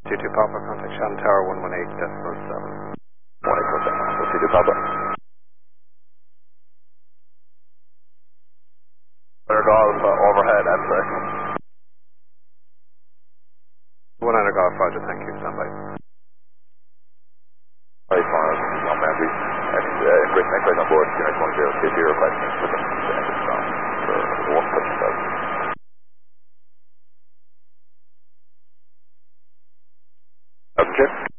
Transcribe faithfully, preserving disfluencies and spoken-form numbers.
two two Papa, contact Shannon Tower one one eight decimal seven. one eight seven, two two Papa. Under Golf uh, overhead at the one under Golf, Roger, thank you, stand by. Right, fine, on boundary. And uh, Great Neck right on board, Sierra one zero, K zero, requesting for the engine stop for one touch seven. Check.